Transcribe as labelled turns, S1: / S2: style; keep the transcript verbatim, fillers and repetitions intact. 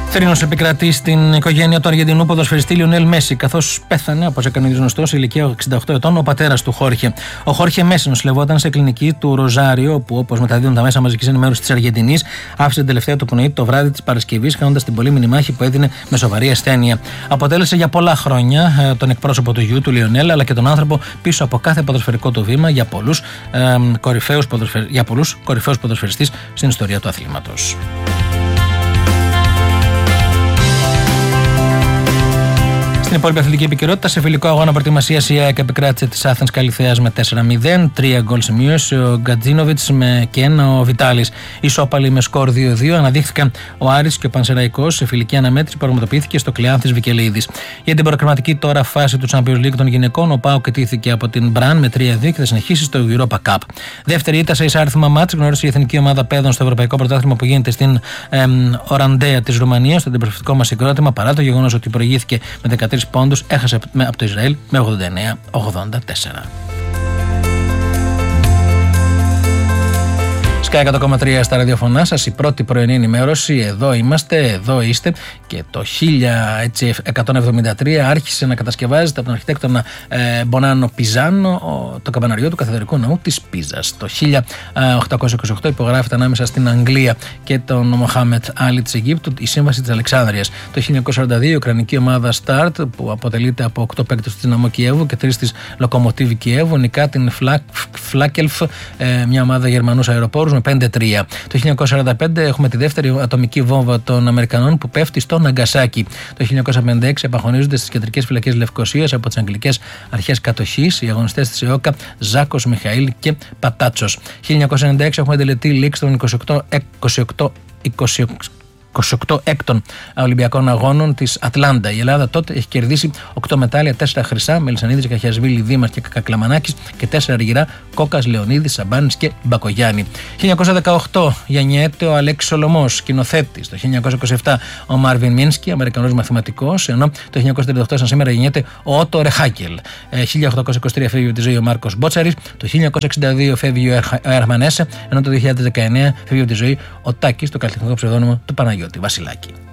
S1: Θρήνος επικρατεί στην οικογένεια του Αργεντινού ποδοσφαιριστή Λιονέλ Μέση, καθώς πέθανε, όπως έκανε γνωστό, σε ηλικία εξήντα οκτώ ετών ο πατέρας του Χόρχε. Ο Χόρχε Μέση νοσηλευόταν σε κλινική του Ροζάριο, που, όπως μεταδίδουν τα μέσα μαζικής ενημέρωσης της Αργεντινής, άφησε την τελευταία του πνοή το βράδυ της Παρασκευής, χάνοντας την πολύμηνη μάχη που έδινε με σοβαρή ασθένεια. Αποτέλεσε για πολλά χρόνια τον εκπρόσωπο του γιου του Λιονέλ, αλλά και τον άνθρωπο πίσω από κάθε ποδοσφαιρικό του βήμα για πολλούς ε, κορυφαίους ποδοσφαιρ... ποδοσφαιριστές στην ιστορία του αθλήματος. Στην υπόλοιπη αθλητική επικαιρότητα, σε φιλικό αγώνα προετοιμασίας η ΑΕΚ επικράτησε της Άθενας Καλιθέας με τέσσερα μηδέν, τρία γκολ σημείωσε ο Γκατζίνοβιτς και ένα ο Βιτάλης. Ισόπαλοι με σκορ δύο δύο αναδείχθηκαν ο Άρης και ο Πανσεραϊκός σε φιλική αναμέτρηση που πραγματοποιήθηκε στο Κλεάνθης Βικελίδης. Για την προκριματική τώρα φάση του Champions League των γυναικών, ο ΠΑΟΚ ετήθηκε από την Μπραν με τρία δύο και θα συνεχίσει στο Europa Cup. Δεύτερη ήττα σε εισάριθμα μάτς γνώρισε η εθνική ομάδα παιδών στο Ευρωπαϊκό Πρωτάθλημα που γίνεται στην Οραντέα της Ρουμανίας, στο αντιπροσωπευτικό μας συγκρότημα, παρά το γεγονός ότι προηγήθηκε με δεκατρείς πόντους, έχασε από το Ισραήλ με ογδόντα εννέα ογδόντα τέσσερα. Sky εκατό κόμμα τρία στα ραδιοφωνά σας, η πρώτη πρωινή ενημέρωση. Εδώ είμαστε, εδώ είστε. Και το χίλια εκατόν εβδομήντα τρία άρχισε να κατασκευάζεται από τον αρχιτέκτονα ε, Μπονάνο Πιζάνο το καμπαναριό του καθεδρικού ναού της Πίζας. Το χίλια οκτακόσια είκοσι οκτώ υπογράφεται ανάμεσα στην Αγγλία και τον Μοχάμετ Άλι της Αιγύπτου η Σύμβαση της Αλεξάνδρειας. Το χίλια εννιακόσια σαράντα δύο η Ουκρανική ομάδα Start, που αποτελείται από οκτώ παίκτες της Δυναμό Κιέβου και τρεις της Λοκομοτίβ Κιέβου, νικά την Φλάκελφ, ε, μια ομάδα Γερμανούς αεροπόρους, με πέντε τρία. Το χίλια εννιακόσια σαράντα πέντε έχουμε τη δεύτερη ατομική βόμβα των Αμερικανών που πέφτει στο Ναγκασάκι. Το χίλια εννιακόσια πενήντα έξι απαγχωνίζονται στις κεντρικές φυλακές Λευκωσίας από τις αγγλικές αρχές κατοχής οι αγωνιστές της ΕΟΚΑ Ζάκος, Μιχαήλ και Πατάτσος. χίλια εννιακόσια ενενήντα έξι έχουμε τελετή λήξη των είκοσι οκτώ, είκοσι οκτώ, είκοσι οκτώ είκοσι οκτώ έκτων Ολυμπιακών Αγώνων της Ατλάντα. Η Ελλάδα τότε έχει κερδίσει οκτώ μετάλλια, τέσσερα χρυσά, Μελισσανίδης, Καχιασβίλη, Δήμαρχ και Κακλαμανάκης, και τέσσερα αργυρά, Κόκας, Λεωνίδης, Σαμπάνης και Μπακογιάννη. χίλια εννιακόσια δεκαοκτώ γεννιέται ο Αλέξης Σολωμός, σκηνοθέτης. Το χίλια εννιακόσια είκοσι επτά ο Μάρβιν Μίνσκι, Αμερικανός μαθηματικός, ενώ το χίλια εννιακόσια τριάντα οκτώ σαν σήμερα γεννιέται ο Ότο Ρεχάκελ. χίλια οκτακόσια είκοσι τρία φεύγει από τη ζωή ο Μάρκος Μπότσαρης, το χίλια εννιακόσια εξήντα δύο φεύγει ο Ερχμανέσε, ενώ το δύο χιλιάδες δεκαεννέα φεύγει από τη ζωή ο Τάκης, το καλλιτεχνικό ψευδόνυμο του Παναγιώτη Βασιλάκη.